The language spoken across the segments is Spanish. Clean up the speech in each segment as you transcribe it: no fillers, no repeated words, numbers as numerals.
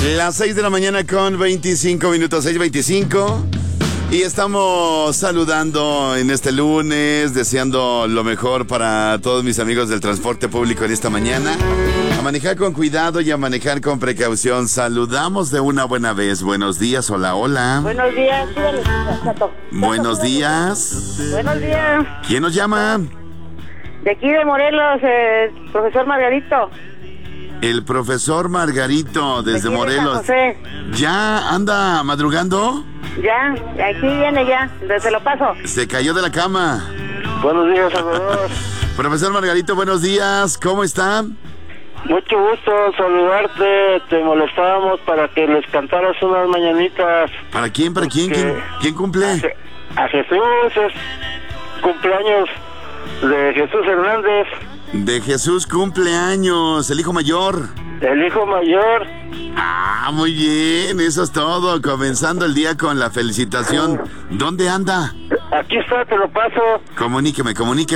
Las 6 de la mañana con 25 minutos, 6:25. Y estamos saludando en este lunes, deseando lo mejor para todos mis amigos del transporte público en esta mañana. A manejar con cuidado y a manejar con precaución. Saludamos de una buena vez. Buenos días, hola, hola. Buenos días, Chato. Buenos días. Buenos días. ¿Quién nos llama? De aquí de Morelos, profesor Margarito. El profesor Margarito, desde De aquí de San Morelos. José. ¿Ya anda madrugando? Ya, aquí viene ya, se lo paso. Se cayó de la cama. Buenos días, Salvador. Profesor Margarito, buenos días. ¿Cómo está? Mucho gusto saludarte. Te molestábamos para que les cantaras unas mañanitas. ¿Para quién? ¿Para quién? ¿Quién cumple? A Jesús, es cumpleaños de Jesús Hernández, De Jesús cumpleaños, el hijo mayor. el hijo mayor. Ah, muy bien, eso es todo. Comenzando el día con la felicitación. ¿Dónde anda? Aquí está, te lo paso. Comuníqueme.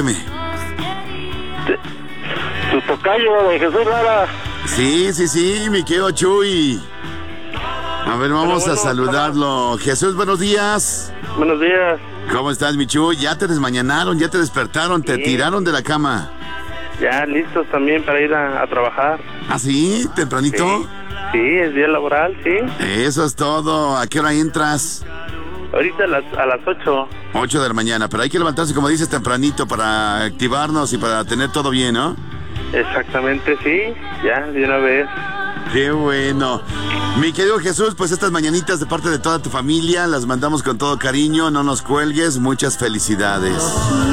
Tu tocayo de Jesús Lara. Sí, mi querido Chuy. A ver, vamos a saludarlo. Jesús, buenos días. Buenos días. ¿Cómo estás, mi Chuy? ¿Ya te desmañanaron? ¿Ya te despertaron? ¿Te tiraron de la cama? Ya listos también para ir a trabajar. ¿Ah, sí? ¿Tempranito? Sí, es día laboral, sí. Eso es todo. ¿A qué hora entras? Ahorita a las 8. 8 de la mañana, pero hay que levantarse, como dices, tempranito para activarnos y para tener todo bien, ¿no? Exactamente, sí. Ya, de una vez. ¡Qué bueno! Mi querido Jesús, pues estas mañanitas de parte de toda tu familia las mandamos con todo cariño, no nos cuelgues, muchas felicidades.